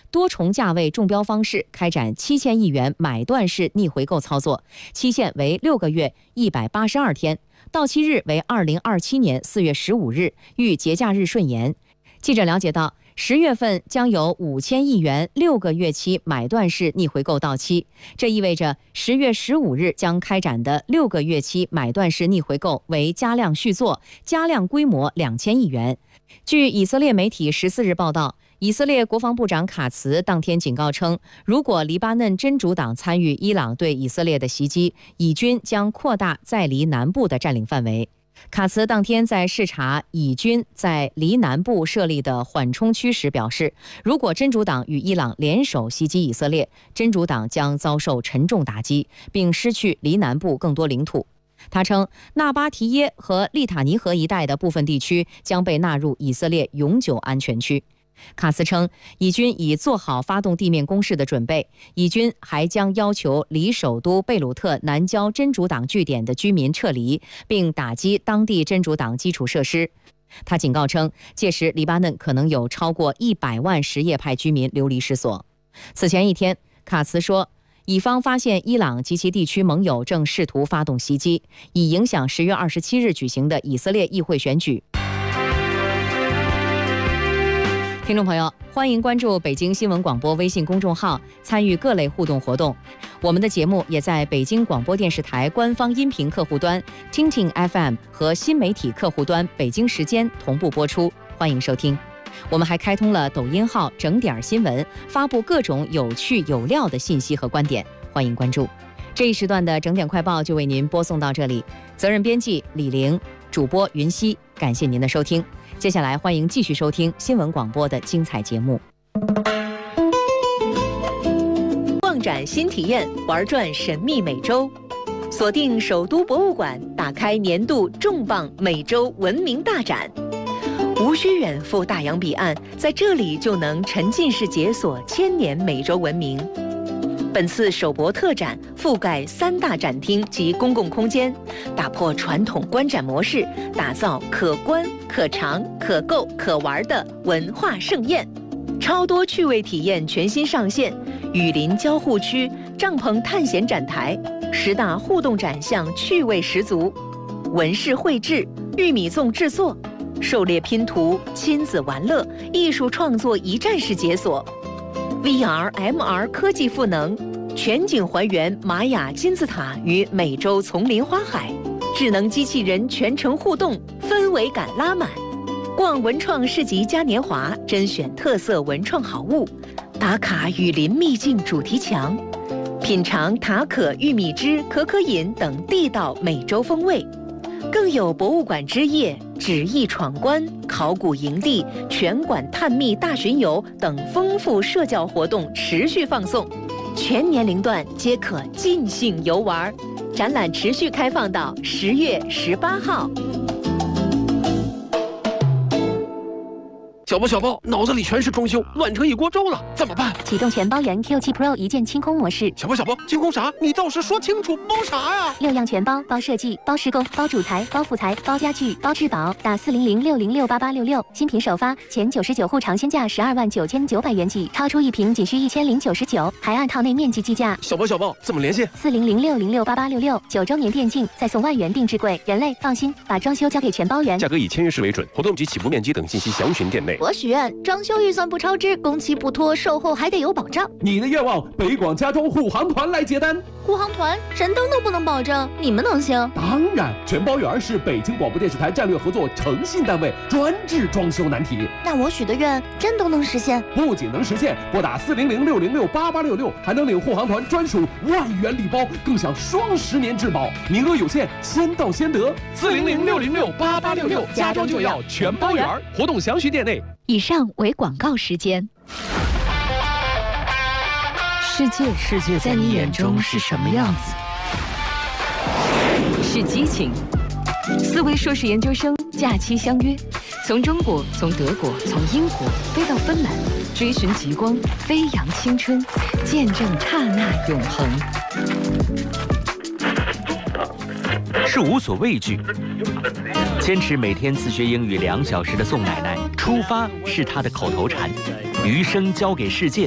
多重价位中标方式开展7000亿元买断式逆回购操作，期限为6个月182天，到期日为2027年4月15日，遇节假日顺延。记者了解到，10月份将有5000亿元6个月期买断式逆回购到期，这意味着10月15日将开展的6个月期买断式逆回购为加量续作，加量规模2000亿元。据以色列媒体14日报道，以色列国防部长卡茨当天警告称，如果黎巴嫩真主党参与伊朗对以色列的袭击，以军将扩大在黎南部的占领范围。卡茨当天在视察以军在黎南部设立的缓冲区时表示，如果真主党与伊朗联手袭击以色列，真主党将遭受沉重打击，并失去黎南部更多领土。他称，纳巴提耶和利塔尼河一带的部分地区将被纳入以色列永久安全区。卡茨称，以军已做好发动地面攻势的准备，以军还将要求离首都贝鲁特南郊真主党据点的居民撤离，并打击当地真主党基础设施。他警告称，届时黎巴嫩可能有超过100万什叶派居民流离失所。此前一天，卡茨说，以方发现伊朗及其地区盟友正试图发动袭击，以影响10月27日举行的以色列议会选举。听众朋友，欢迎关注北京新闻广播微信公众号，参与各类互动活动。我们的节目也在北京广播电视台官方音频客户端、听听 FM 和新媒体客户端北京时间同步播出，欢迎收听。我们还开通了抖音号整点新闻，发布各种有趣有料的信息和观点，欢迎关注。这一时段的整点快报就为您播送到这里，责任编辑李玲，主播云溪，感谢您的收听。接下来欢迎继续收听新闻广播的精彩节目。 逛展新体验，玩转神秘美洲，锁定首都博物馆，打开年度重磅美洲文明大展。无需远赴大洋彼岸，在这里就能沉浸式解锁1000年美洲文明。本次首博特展覆盖3大展厅及公共空间，打破传统观展模式，打造可观、可尝、可购、可玩的文化盛宴。超多趣味体验全新上线，雨林交互区、帐篷探险展台，10大互动展项趣味十足。纹饰绘制、玉米粽制作、狩猎拼图、亲子玩乐、艺术创作一站式解锁。VR、MR 科技赋能，全景还原玛雅金字塔与美洲丛林花海，智能机器人全程互动，氛围感拉满。逛文创市集嘉年华，甄选特色文创好物，打卡雨林秘境主题墙，品尝塔可玉米汁、可可饮等地道美洲风味。更有博物馆之夜、纸艺闯关、考古营地、全馆探秘大巡游等丰富社交活动持续放送，全年龄段皆可尽兴游玩。展览持续开放到10月18号。 小包，脑子里全是装修，乱成一锅粥了，怎么办？ 启动全包原 Q7 Pro 一键清空模式。 小包，清空啥？你倒是说清楚，包啥呀 ？6样全包，包设计，包施工，包主材，包辅材，包家具，包质保。打40060688866，新品首发，前99户尝鲜价129900元起，超出1瓶仅需1099，还按套内面积计价。 小包，怎么联系 ？40060688866，9周年电竞再送万元定制柜，人类放心，把装修交给全包原。 价格以签约式为准，活动及起步面积等信息详询店内。 我许愿装修预算不超支，工期不拖，售后还得有保障。 你的愿望，北广家装护航团来接单。 护航团神灯都不能保证，你们能行？ 当然，全包圆是北京广播电视台战略合作诚信单位，专治装修难题。 那我许的愿真都能实现？ 不仅能实现，拨打40060688866，还能领护航团专属万元礼包，更享双10年质保，名额有限，先到先得。 40060688866，家装就要全包圆，活动详询店内。 以上为广告时间。 世界在你眼中是什么样子？是激情。4位硕士研究生假期相约，从中国、从德国、从英国飞到芬兰，追寻极光，飞扬青春，见证刹那永恒。 是无所畏惧，坚持每天自学英语2小时的宋奶奶，出发是她的口头禅，余生交给世界，